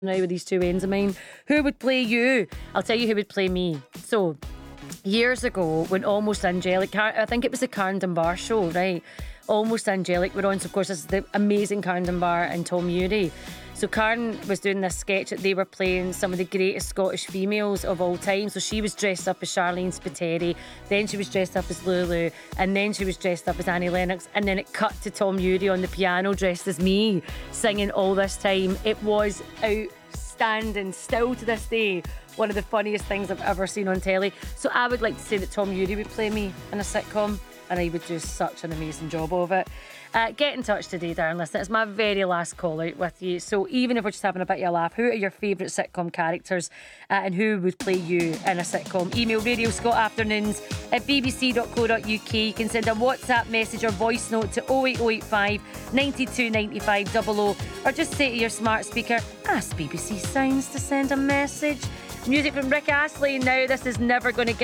now with these two ends of mine. Who would play you? I'll tell you who would play me. So, years ago, when Almost Angelic, I think it was the Karen Dunbar show, right? Almost Angelic were on. So, of course, this is the amazing Karen Dunbar and Tom Ury. So Karen was doing this sketch that they were playing some of the greatest Scottish females of all time. So she was dressed up as Charlene Spiteri, then she was dressed up as Lulu, and then she was dressed up as Annie Lennox, and then it cut to Tom Ury on the piano dressed as me, singing all this time. It was outstanding. Still to this day, one of the funniest things I've ever seen on telly. So I would like to say that Tom Ury would play me in a sitcom, and he would do such an amazing job of it. Get in touch today, darling listener. It's my very last call out with you. So even if we're just having a bit of a laugh, who are your favourite sitcom characters and who would play you in a sitcom? Email radioscotafternoons@bbc.co.uk. You can send a WhatsApp message or voice note to 08085 92 95 00, or just say to your smart speaker, ask BBC Sounds to send a message. Music from Rick Astley now. This is Never Gonna Give